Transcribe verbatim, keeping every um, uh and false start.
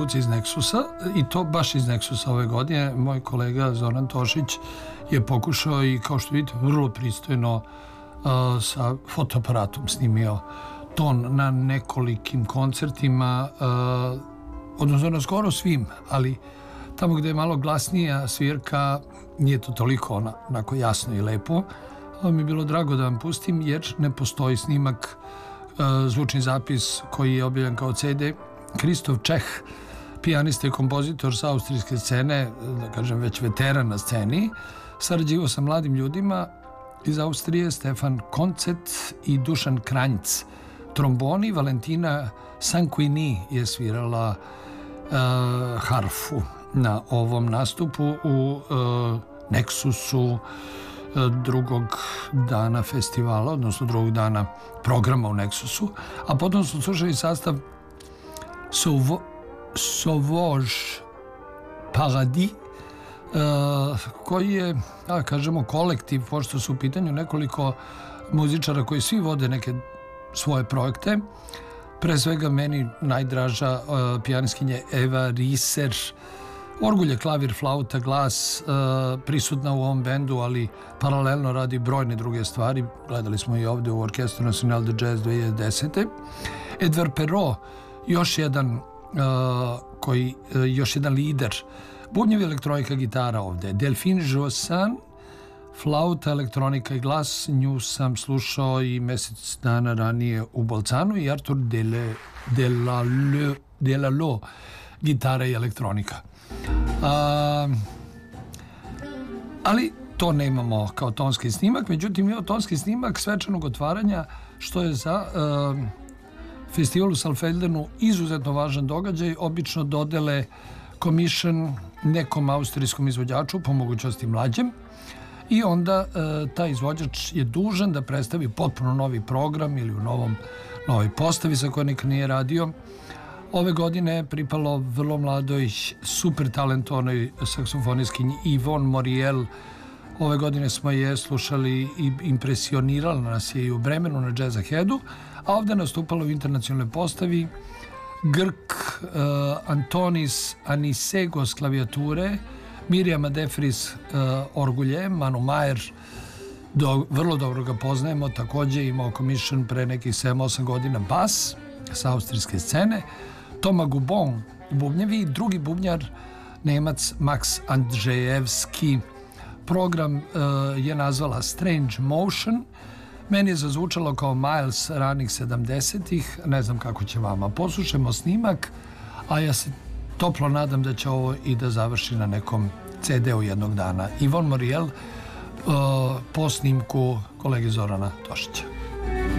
zvuci iz Nexusa, i to baš iz Nexusa ove godine. Moj kolega Zoran Tošić je pokušao i, kao što vidite, vrlo pristojno uh, sa fotoaparatom snimio ton na nekolikim koncertima, uh, odnosno na skoro svim, ali tamo gde je malo glasnija svirka nije to toliko ona, onako jasno i lepo. Ali mi je bilo drago da vam pustim, jer ne postoji snimak, uh, zvučni zapis koji je objavljen kao ce de. Kristof Čeh, pijanista i kompozitor sa austrijske scene, da kažem već veteran na sceni, sarađivao sa mladim ljudima iz Austrije, Stefan Koncet i Dušan Kranjc tromboni, Valentina Sanquini je svirala uh, harfu na ovom nastupu u uh, Nexusu uh, drugog dana festivala, odnosno drugog dana programa u Nexusu, a potom su slušali sastav Sauvo, Sauvage Paradis, uh, koji je, da kažemo, kolektiv, pošto su u pitanju nekoliko muzičara koji svi vode neke svoje projekte. Pre svega meni najdraža uh, pijaniskinja Eva Riser, orgulje, klavir, flauta, glas, uh, prisutna u ovom bendu, ali paralelno radi brojne druge stvari. Gledali smo i ovde u Orkestru Nacional de Jazz dve hiljade desete. Edvard Perrault, još jedan uh, koji, uh, još jedan lider. Bubnjevi, elektronika, gitara ovde. Delphine Jossan, flauta, elektronika i glas. Nju sam slušao i mesec dana ranije u Bolcanu. I Artur Delalo, gitara i elektronika. Uh, ali to nemamo kao tonski snimak. Međutim, imamo tonski snimak svečanog otvaranja, što je za uh, festival u Saalfeldenu izuzetno važan događaj. Obično dodele commission nekom austrijskom izvođaču, po mogućnosti mlađem, i onda uh, taj izvođač je dužan da predstavi potpuno novi program ili u novom, novoj postavi sa kojoj nikad nije radio. Ove godine je pripalo vrlo mladoj, super talentovnoj saksofonistkinji Yvonne Moriel. Ove godine smo je slušali i impresionirala nas je i u Bremenu na Jazz Aheadu, a ovde nastupalo u internacionalnoj postavi Grk, uh, Antonis Anisegos klavijature, Mirjam Adefris uh, orgulje, Manu Majer, do, vrlo dobro ga poznajemo, takođe imao commission pre nekih sedam osam godina, bas sa austrijske scene, Toma Gubon, bubnjevi, i drugi bubnjar, Nemac Max Andrzejevski. Program uh, je nazvala Strange Motion. Meni je zazvučalo kao Miles ranih sedamdesetih, ne znam kako će vama. Poslušajmo snimak, a ja se toplo nadam da će ovo i da završi na nekom ce de-u jednog dana. Yvonne Moriel uh, po snimku kolege Zorana Tošića.